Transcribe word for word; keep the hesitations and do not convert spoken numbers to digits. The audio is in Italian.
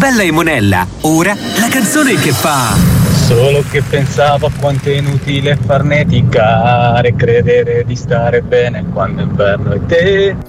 bella e monella. Ora la canzone che fa... Solo che pensavo a quanto è inutile farneticare, credere di stare bene quando inverno è te.